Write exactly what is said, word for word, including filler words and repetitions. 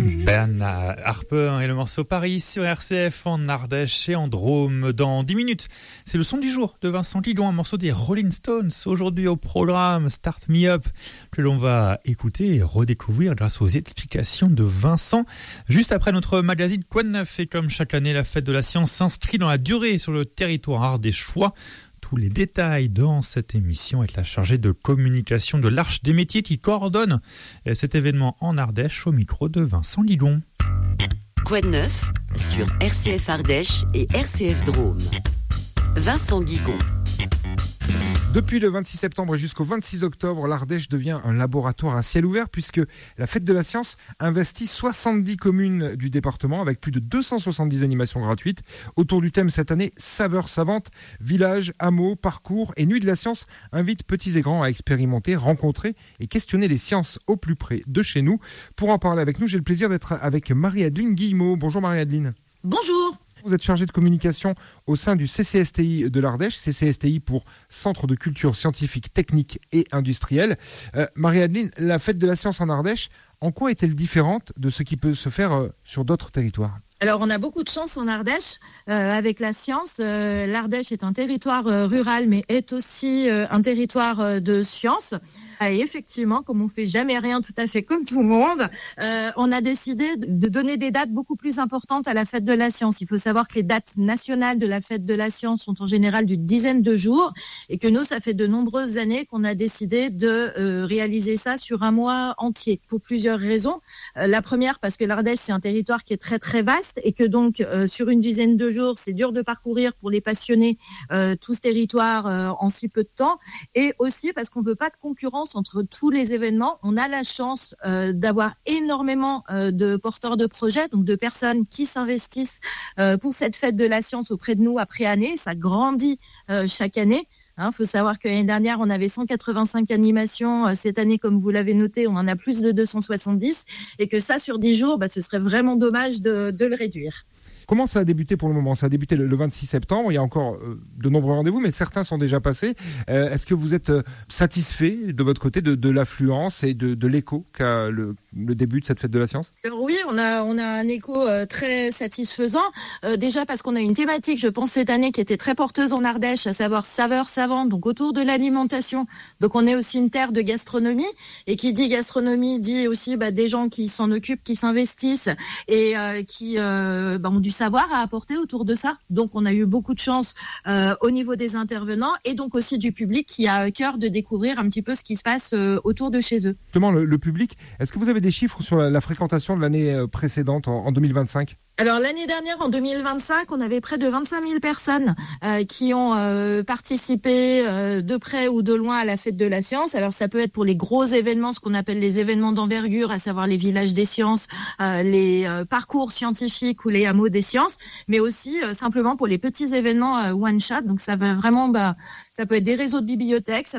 Bernard Harper et le morceau Paris sur R C F en Ardèche et en Drôme. Dans dix minutes, c'est le son du jour de Vincent Lillon, un morceau des Rolling Stones. Aujourd'hui au programme Start Me Up, que l'on va écouter et redécouvrir grâce aux explications de Vincent. Juste après notre magazine Quoi de neuf, et comme chaque année, la fête de la science s'inscrit dans la durée sur le territoire ardéchois. Tous les détails dans cette émission avec la chargée de communication de l'Arche des métiers qui coordonne cet événement en Ardèche au micro de Vincent Lillon. Quoi de neuf sur R C F Ardèche et R C F Drôme. Vincent Guigon. Depuis le vingt-six septembre jusqu'au vingt-six octobre, l'Ardèche devient un laboratoire à ciel ouvert puisque la Fête de la Science investit soixante-dix communes du département avec plus de deux cent soixante-dix animations gratuites. Autour du thème cette année, saveurs savantes, villages, hameaux, parcours et Nuit de la Science invitent petits et grands à expérimenter, rencontrer et questionner les sciences au plus près de chez nous. Pour en parler avec nous, j'ai le plaisir d'être avec Marie-Adeline Guillemot. Bonjour Marie-Adeline. Bonjour. Vous êtes chargée de communication au sein du C C S T I de l'Ardèche, C C S T I pour Centre de culture scientifique, technique et industrielle. Euh, Marie-Adeline, la fête de la science en Ardèche, en quoi est-elle différente de ce qui peut se faire euh, sur d'autres territoires ? Alors, on a beaucoup de chance en Ardèche euh, avec la science. Euh, L'Ardèche est un territoire euh, rural, mais est aussi euh, un territoire euh, de science. Et effectivement, comme on fait jamais rien tout à fait comme tout le monde, euh, on a décidé de donner des dates beaucoup plus importantes à la fête de la science. Il faut savoir que les dates nationales de la fête de la science sont en général d'une dizaine de jours et que nous, ça fait de nombreuses années qu'on a décidé de euh, réaliser ça sur un mois entier pour plusieurs raisons. Euh, la première, parce que l'Ardèche, c'est un territoire qui est très très vaste et que donc euh, sur une dizaine de jours, c'est dur de parcourir pour les passionnés euh, tout ce territoire euh, en si peu de temps. Et aussi parce qu'on veut pas de concurrence entre tous les événements. On a la chance euh, d'avoir énormément euh, de porteurs de projets, donc de personnes qui s'investissent euh, pour cette fête de la science auprès de nous après année. Ça grandit euh, chaque année. Il hein, faut savoir que l'année dernière, on avait cent quatre-vingt-cinq animations. Euh, cette année, comme vous l'avez noté, on en a plus de deux cent soixante-dix. Et que ça, sur dix jours, bah, ce serait vraiment dommage de, de le réduire. Comment ça a débuté pour le moment ? Ça a débuté le vingt-six septembre, il y a encore euh, de nombreux rendez-vous, mais certains sont déjà passés. Euh, est-ce que vous êtes euh, satisfait de votre côté de, de l'affluence et de, de l'écho qu'a le, le début de cette fête de la science ? Alors oui, on a, on a un écho euh, très satisfaisant. Euh, déjà parce qu'on a une thématique, je pense, cette année qui était très porteuse en Ardèche, à savoir saveurs savantes, donc autour de l'alimentation. Donc on est aussi une terre de gastronomie, et qui dit gastronomie dit aussi bah, des gens qui s'en occupent, qui s'investissent et euh, qui euh, bah, ont du savoir à apporter autour de ça. Donc on a eu beaucoup de chance euh, au niveau des intervenants et donc aussi du public qui a à cœur de découvrir un petit peu ce qui se passe euh, autour de chez eux. Justement, le, le public, est-ce que vous avez des chiffres sur la, la fréquentation de l'année précédente, en, en deux mille vingt-cinq ? Alors l'année dernière, en deux mille vingt-cinq, on avait près de vingt-cinq mille personnes euh, qui ont euh, participé euh, de près ou de loin à la fête de la science. Alors ça peut être pour les gros événements, ce qu'on appelle les événements d'envergure, à savoir les villages des sciences, euh, les euh, parcours scientifiques ou les hameaux des sciences, mais aussi euh, simplement pour les petits événements euh, one shot. Donc ça va vraiment, bah, ça peut être des réseaux de bibliothèques, ça